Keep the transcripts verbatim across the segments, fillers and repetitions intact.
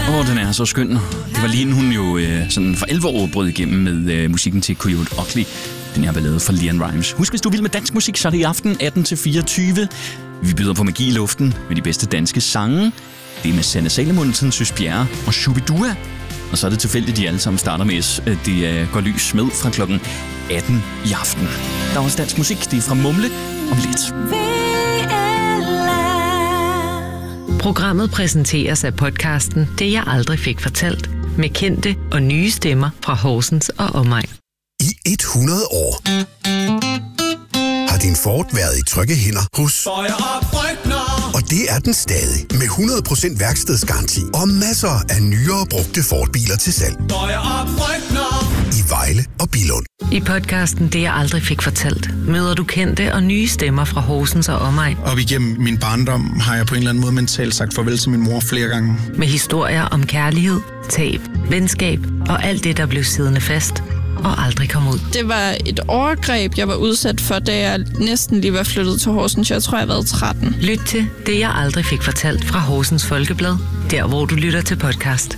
Åh, oh, den er så skøn. Det var lige inden hun jo øh, sådan for alvor brød igennem med øh, musikken til Coyote Ugly. Den her ballade fra LeAnn Rimes. Husk, hvis du vil med dansk musik, så er det i aften atten til fireogtyve. Vi byder på magi i luften med de bedste danske sange. Det er med Sanne Salomonsen, Søs Bjerre og Shubidua. Og så er det tilfældigt, de alle sammen starter med S. Det øh, går lys med fra klokken atten i aften. Der er også dansk musik. Det er fra Mumle om lidt. Programmet præsenteres af podcasten Det jeg aldrig fik fortalt. Med kendte og nye stemmer fra Horsens og omegn. I hundrede år har din Ford været i trygge hænder hos og det er den stadig. Med hundrede procent værkstedsgaranti og masser af nyere brugte Ford-biler til salg. I Vejle og Billund. I podcasten Det jeg aldrig fik fortalt møder du kendte og nye stemmer fra Horsens og omegn. Op igennem min barndom har jeg på en eller anden måde mentalt sagt farvel til min mor flere gange. Med historier om kærlighed, tab, venskab og alt det, der blev siddende fast og aldrig kom ud. Det var et overgreb, jeg var udsat for, da jeg næsten lige var flyttet til Horsens. Jeg tror, jeg var tretten. Lyt til Det jeg aldrig fik fortalt fra Horsens Folkeblad, der hvor du lytter til podcast.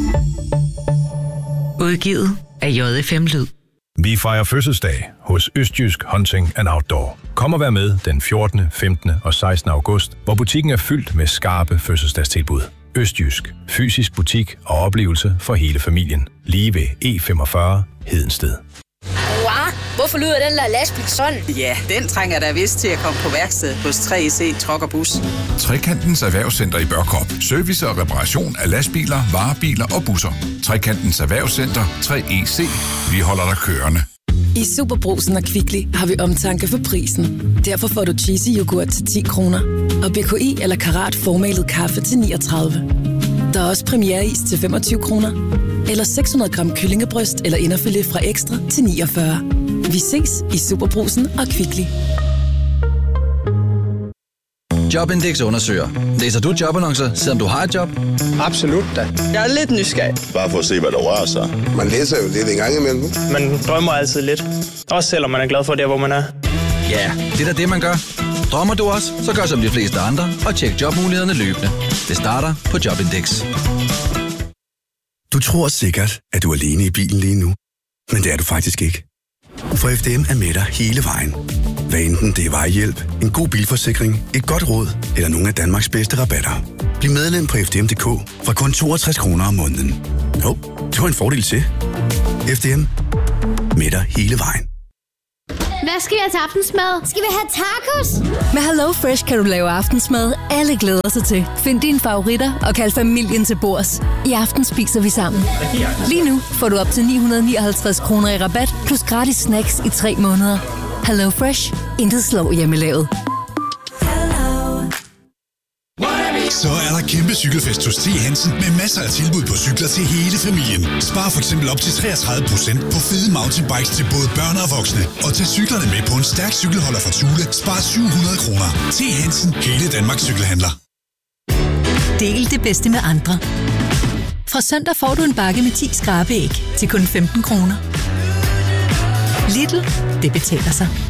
Udgivet af J F M Lyd. Vi fejrer fødselsdag hos Østjysk Hunting and Outdoor. Kom og vær med den fjortende, femtende og sekstende august, hvor butikken er fyldt med skarpe fødselsdagstilbud. Østjysk. Fysisk butik og oplevelse for hele familien. Lige ved E femogfyrre Hedensted. Wow, hvorfor lyder den der lastbil sådan? Ja, den trænger der vist til at komme på værksted hos tre E C Truck og Bus. Trekantens Erhvervscenter i Børkop. Service og reparation af lastbiler, varebiler og busser. Trekantens Erhvervscenter tre E C. Vi holder dig kørende. I Superbrugsen og Kvickly har vi omtanke for prisen. Derfor får du cheesy yoghurt til ti kroner. Og B K I eller Karat formalet kaffe til niogtredive. Der er også premiereis til femogtyve kroner. Eller seks hundrede gram kyllingebryst eller inderfilet fra Ekstra til niogfyrre. Vi ses i Superbrugsen og Kvickly. Jobindex undersøger. Læser du jobannoncer, selvom du har et job? Absolut da. Jeg er lidt nysgerrig. Bare for at se, hvad der rører sig. Man læser jo lidt en gang imellem. Man drømmer altid lidt. Også selvom man er glad for det, hvor man er. Ja, det er da det, man gør. Drømmer du også, så gør som de fleste andre og tjek jobmulighederne løbende. Det starter på Jobindex. Du tror sikkert, at du er alene i bilen lige nu. Men det er du faktisk ikke. For F D M er med dig hele vejen. Hvad enten det er vejhjælp, en god bilforsikring, et godt råd eller nogle af Danmarks bedste rabatter. Bliv medlem på F D M punktum d k fra kun toogtres kroner om måneden. Jo, det var en fordel til. F D M. Med dig hele vejen. Hvad skal vi have til aftensmad? Skal vi have tacos? Med Hello Fresh kan du lave aftensmad, alle glæder sig til. Find dine favoritter og kald familien til bords. I aften spiser vi sammen. Lige nu får du op til ni hundrede nioghalvtreds kroner i rabat, plus gratis snacks i tre måneder. Hello Fresh. Intet slår hjemmelavet. Så er der kæmpe cykelfest hos T. Hansen med masser af tilbud på cykler til hele familien. Spar for eksempel op til treogtredive procent på fede mountainbikes til både børn og voksne. Og tag cyklerne med på en stærk cykelholder fra Thule. Spar syv hundrede kroner. T. Hansen. Hele Danmarks cykelhandler. Del det bedste med andre. Fra søndag får du en bakke med ti skrabeæg til kun femten kroner. Lidl, det betaler sig.